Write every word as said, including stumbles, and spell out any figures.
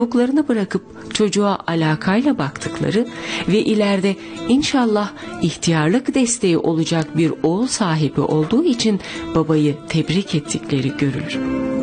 çocuklarını bırakıp çocuğa alakayla baktıkları ve ileride inşallah ihtiyarlık desteği olacak bir oğul sahibi olduğu için babayı tebrik ettikleri görülür.